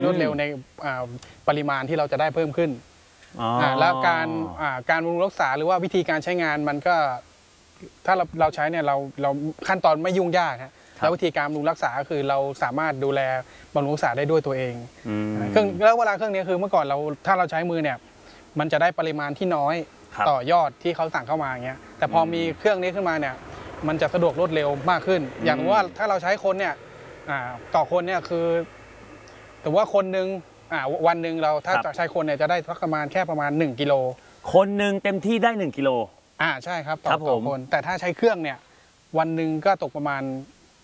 รวดเร็วในปริมาณที่เราจะได้เพิ่มขึ้นแล้วการบำรุงรักษาหรือว่าวิธีการใช้งานมันก็ถ้าเราใช้เนี่ยเราขั้นตอนไม่ยุ่งยากฮะแล้ววิธีการบำรุงรักษาก็คือเราสามารถดูแลบำรุงรักษาได้ด้วยตัวเองแล้วเวลาเครื่องนี้คือเมื่อก่อนถ้าเราใช้มือเนี่ยมันจะได้ปริมาณที่น้อยต่อยอดที่เขาสั่งเข้ามาอย่างเงี้ยแต่พอมีเครื่องนี้ขึ้นมาเนี่ยมันจะสะดวกรวดเร็วมากขึ้นอย่างว่าถ้าเราใช้คนเนี่ยต่อคนเนี่ยคือแต่ว่าคนหนึ่งวันหนึ่งเราถ้าจะใช้คนเนี่ยจะได้ประมาณ1 กิโลคนหนึ่งเต็มที่ได้1 กิโลใช่ครับต่อคนแต่ถ้าใช้เครื่องเนี่ยวันหนึ่งก็ตกประมาณ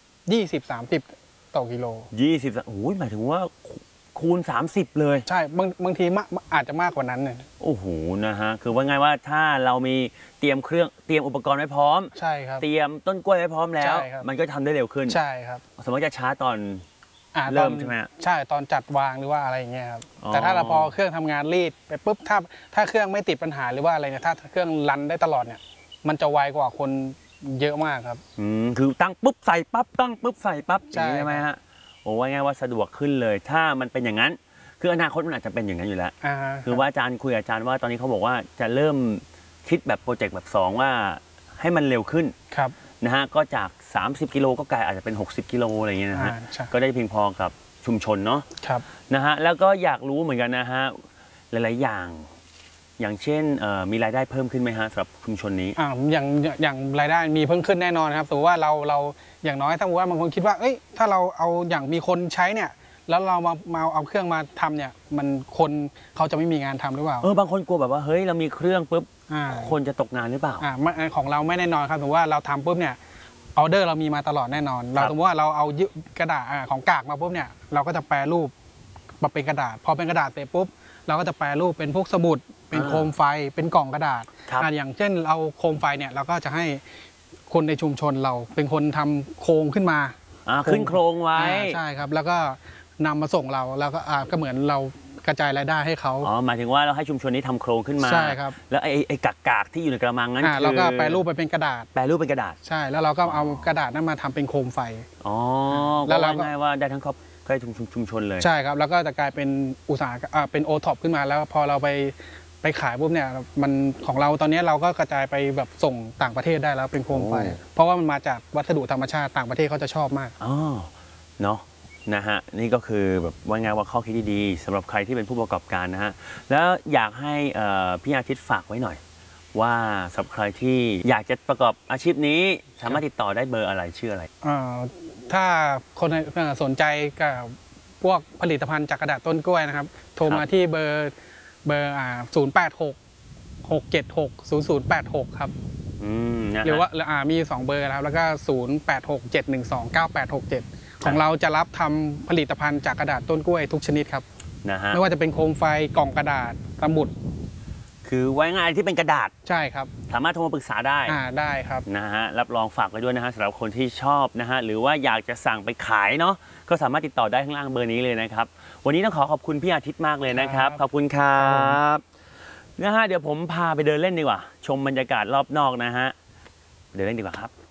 20-30ต่อกิโล 20โอ้ยหมายถึงว่าคูณ30เลยใช่บางทีอาจจะมากกว่านั้นเนี่ยโอ้โหนะฮะคือว่าไงว่าถ้าเรามีเตรียมอุปกรณ์ไว้พร้อมใช่ครับเตรียมต้นกล้วยไว้พร้อมแล้วมันก็ทำได้เร็วขึ้นใช่ครับสมมติจะช้าตอนเริ่มใช่ไหมใช่ตอนจัดวางหรือว่าอะไรอย่างเงี้ยครับแต่ถ้าเราพอเครื่องทำงานรีดไปปุ๊บถ้าเครื่องไม่ติดปัญหาหรือว่าอะไรเนี่ยถ้าเครื่องรันได้ตลอดเนี่ยมันจะไวกว่าคนเยอะมากครับคือตั้งปุ๊บใส่ปั๊บตั้งปุ๊บใส่ปั๊บใช่ไหมฮะโอ้ว่าไงว่าสะดวกขึ้นเลยถ้ามันเป็นอย่างนั้นคืออนาคตมันอาจจะเป็นอย่างนั้นอยู่แล้วคือว่าอาจารย์คุยกับอาจารย์ว่าตอนนี้เขาบอกว่าจะเริ่มคิดแบบโปรเจกต์แบบ2ว่าให้มันเร็วขึ้นนะฮะก็จาก30 กิโลก็กลายอาจจะเป็น60 กิโลอะไรอย่างเงี้ยนะฮะก็ได้เพียงพอกับชุมชนเนาะนะฮะแล้วก็อยากรู้เหมือนกันนะฮะหลายๆอย่างเช่นมีรายได้เพิ่มขึ้นไหมฮะสำหรับชุมชนนี้อย่างรายได้มีเพิ่มขึ้นแน่นอนครับสมมติว่าเราอย่างน้อยถ้าสมมติว่าบางคนคิดว่าถ้าเราเอาอย่างมีคนใช้เนี่ยแล้วเรามาเอาเครื่องมาทำเนี่ยมันคนเขาจะไม่มีงานทำหรือเปล่าบางคนกลัวแบบว่าเฮ้ยเรามีเครื่องปุ๊บคนจะตกงานหรือเปล่าของเราไม่แน่นอนครับสมมติว่าเราทำปุ๊บเนี่ยออเดอร์เรามีมาตลอดแน่นอนเราสมมติว่าเราเอากระดาษของกากมาปุ๊บเนี่ยเราก็จะแปรรูปมาเป็นกระดาษพอเป็นกระดาษเสร็จปุ๊บเราก็จะแปรรูปเป็นพวกสมุดเป็นโคมไฟเป็นกล่องกระดาษอย่างเช่นเราโคมไฟเนี่ยเราก็จะให้คนในชุมชนเราเป็นคนทำโครงขึ้นมาขึ้นโครงไว้ใช่ครับแล้วก็นำมาส่งเราแล้วก็เหมือนเรากระจายรายได้ให้เขาหมายถึงว่าเราให้ชุมชนนี้ทำโครงขึ้นมาใช่ครับแล้วไอ้กากที่อยู่ในกระมังนั้นเราก็แปรรูปไปเป็นกระดาษใช่แล้วเราก็เอากระดาษนั้นมาทำเป็นโคมไฟแล้วเราง่ายว่าได้ทั้งครอบครัวชุมชนเลยใช่ครับแล้วก็จะกลายเป็นอุตสาหกรรมเป็นโอท็อปขึ้นมาแล้วพอเราไปขายปุ๊บเนี่ยมันของเราตอนนี้เราก็กระจายไปแบบส่งต่างประเทศได้แล้วเป็นโคมไฟเพราะว่ามันมาจากวัสดุธรรมชาติต่างประเทศเขาจะชอบมากเนาะนะฮะนี่ก็คือแบบว่าไงว่าข้อคิดดีๆสำหรับใครที่เป็นผู้ประกอบการนะฮะแล้วอยากให้พี่อาทิตย์ฝากไว้หน่อยว่าสำหรับใครที่อยากจะประกอบอาชีพนี้สามารถติดต่อได้เบอร์อะไรชื่ออะไรถ้าคนสนใจกับพวกผลิตภัณฑ์จากกระดาษต้นกล้วยนะครับโทรมาที่เบอร์086-676-0086ครับหรือว่ามี2เบอร์ครับแล้วก็0867129867ของเราจะรับทำผลิตภัณฑ์จากกระดาษต้นกล้วยทุกชนิดครับไม่ว่าจะเป็นโคมไฟกล่องกระดาษสมุดคือไว้ง่ายที่เป็นกระดาษใช่ครับสามารถโทรมาปรึกษาได้ได้ครับนะฮะรับรองฝากไว้ด้วยนะฮะสำหรับคนที่ชอบนะฮะหรือว่าอยากจะสั่งไปขายเนาะก็สามารถติดต่อได้ข้างล่างเบอร์นี้เลยนะครับวันนี้ต้องขอบคุณพี่อาทิตย์มากเลยนะครับขอบคุณครับนะฮะเดี๋ยวผมพาไปเดินเล่นดีกว่าชมบรรยากาศรอบนอกนะฮะเดินเล่นดีกว่าครับ